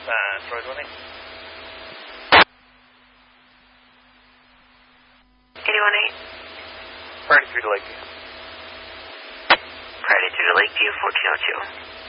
Troy 20. 818. Priority 3 to Lakeview. Priority 3 to Lakeview, 1402.